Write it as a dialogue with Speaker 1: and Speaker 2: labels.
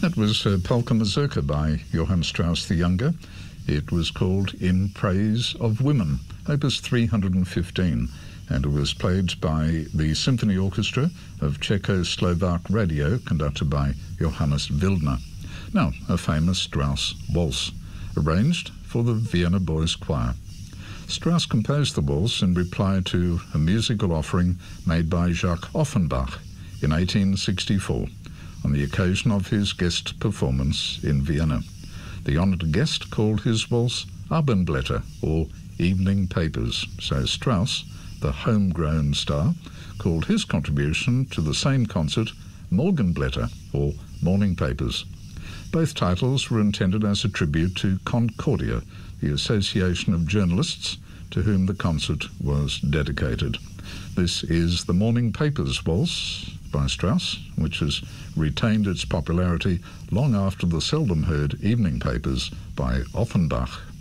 Speaker 1: That was Polka Mazurka by Johann Strauss the Younger. It was called In Praise of Women, opus 315, and it was played by the Symphony Orchestra of Czechoslovak Radio, conducted by Johannes Wildner. Now, a famous Strauss waltz, arranged for the Vienna Boys Choir. Strauss composed the waltz in reply to a musical offering made by Jacques Offenbach in 1864 on the occasion of his guest performance in Vienna. The honoured guest called his waltz Abendblätter, or Evening Papers, so Strauss, the homegrown star, called his contribution to the same concert Morgenblätter, or Morning Papers. Both titles were intended as a tribute to Concordia, the association of journalists to whom the concert was dedicated. This is the Morning Papers Waltz by Strauss, which has retained its popularity long after the seldom heard Evening Papers by Offenbach.